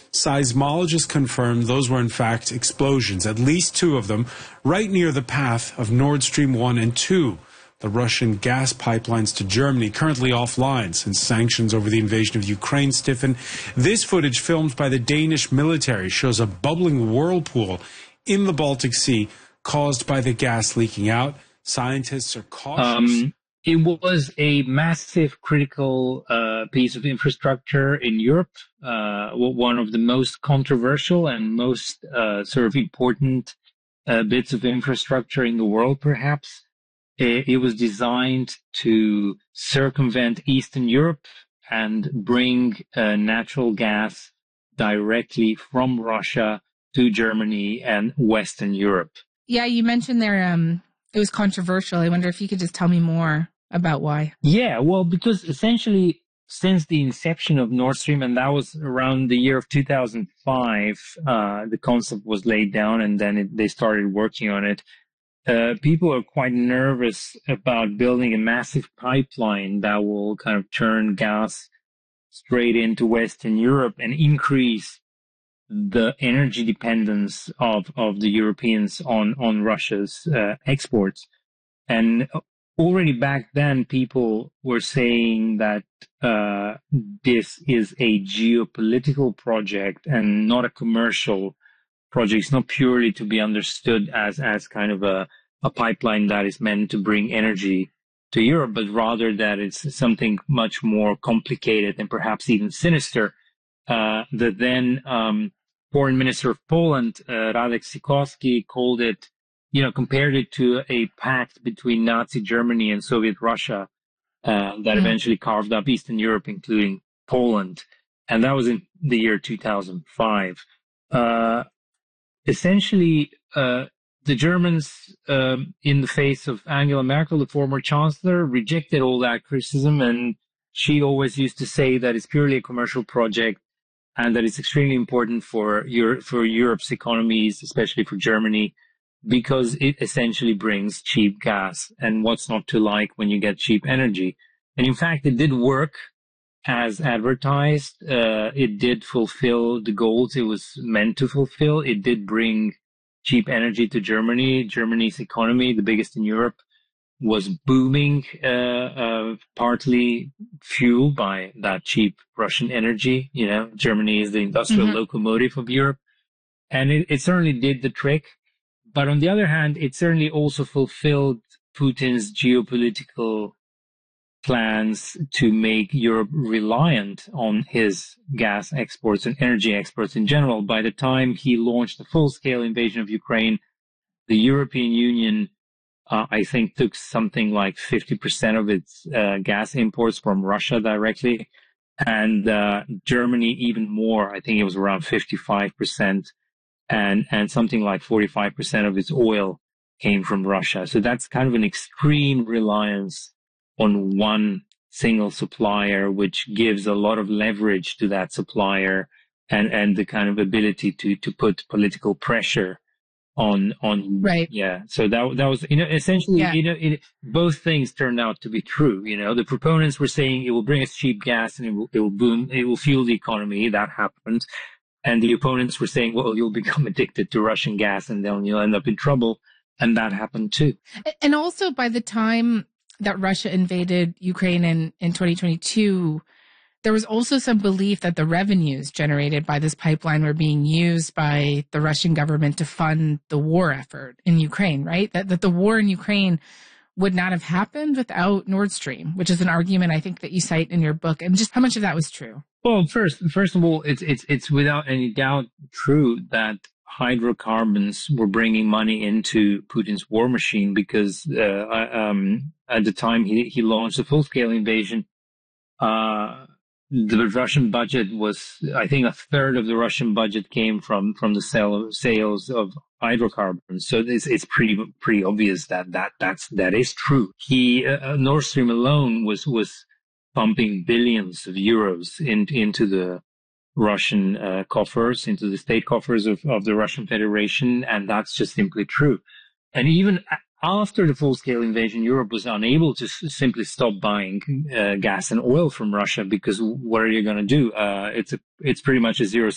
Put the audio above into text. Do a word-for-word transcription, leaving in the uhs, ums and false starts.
Seismologists confirmed those were in fact explosions, at least two of them, right near the path of Nord Stream one and two, the Russian gas pipelines to Germany, currently offline since sanctions over the invasion of Ukraine stiffen. This footage, filmed by the Danish military, shows a bubbling whirlpool in the Baltic Sea caused by the gas leaking out. Scientists are cautious. Um, it was a massive critical uh, piece of infrastructure in Europe, uh, one of the most controversial and most uh, sort of important uh, bits of infrastructure in the world, perhaps. It, it was designed to circumvent Eastern Europe and bring uh, natural gas directly from Russia to Germany and Western Europe. Yeah, you mentioned there um, it was controversial. I wonder if you could just tell me more about why. Yeah, well, because essentially since the inception of Nord Stream, and that was around the year of two thousand five, uh, the concept was laid down and then it, they started working on it. Uh, people are quite nervous about building a massive pipeline that will kind of turn gas straight into Western Europe and increase the energy dependence of, of the Europeans on, on Russia's uh, exports. And already back then, people were saying that uh, this is a geopolitical project and not a commercial project. It's not purely to be understood as, as kind of a, a pipeline that is meant to bring energy to Europe, but rather that it's something much more complicated and perhaps even sinister. Uh, the then um, Foreign Minister of Poland, uh, Radek Sikorski, called it, you know, compared it to a pact between Nazi Germany and Soviet Russia uh, that mm. eventually carved up Eastern Europe, including Poland. And that was in the year two thousand five. Uh, essentially, uh, the Germans, um, in the face of Angela Merkel, the former chancellor, rejected all that criticism. And she always used to say that it's purely a commercial project and that it's extremely important for Europe, for Europe's economies, especially for Germany, because it essentially brings cheap gas. And what's not to like when you get cheap energy? And in fact, it did work as advertised. Uh, it did fulfill the goals it was meant to fulfill. It did bring cheap energy to Germany. Germany's economy, the biggest in Europe, was booming, uh, uh, partly fueled by that cheap Russian energy. You know, Germany is the industrial mm-hmm. locomotive of Europe. And it, it certainly did the trick. But on the other hand, it certainly also fulfilled Putin's geopolitical plans to make Europe reliant on his gas exports and energy exports in general. By the time he launched the full-scale invasion of Ukraine, the European Union, uh, I think, took something like fifty percent of its uh, gas imports from Russia directly, and uh, Germany even more. I think it was around fifty-five percent, and, and something like forty-five percent of its oil came from Russia. So that's kind of an extreme reliance on one single supplier, which gives a lot of leverage to that supplier and, and the kind of ability to, to put political pressure on, on, right. Yeah. So that, that was, you know, essentially, yeah. you know, it, both things turned out to be true. You know, the proponents were saying it will bring us cheap gas and it will, it will boom, it will fuel the economy. That happened. And the opponents were saying, well, you'll become addicted to Russian gas and then you'll end up in trouble. And that happened too. And also by the time that Russia invaded Ukraine in, in twenty twenty-two, there was also some belief that the revenues generated by this pipeline were being used by the Russian government to fund the war effort in Ukraine, right? That, that the war in Ukraine would not have happened without Nord Stream, which is an argument I think that you cite in your book. And just how much of that was true? Well, first, first of all, it's, it's, it's without any doubt true that hydrocarbons were bringing money into Putin's war machine because uh, um, at the time he, he launched a full-scale invasion, uh, the Russian budget was, I think, a third of the Russian budget came from from the sale, sales of hydrocarbons. So it's it's pretty pretty obvious that that that's that is true. He uh, Nord Stream alone was was pumping billions of euros in, into the Russian uh, coffers, into the state coffers of, of the Russian Federation, and that's just simply true. And even after the full-scale invasion, Europe was unable to s- simply stop buying uh, gas and oil from Russia because what are you going to do? Uh, it's a, it's pretty much a zero